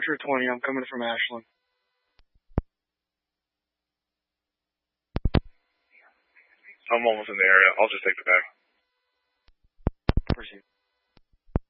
Butcher 20. I'm coming from Ashland. I'm almost in the area. I'll just take the back.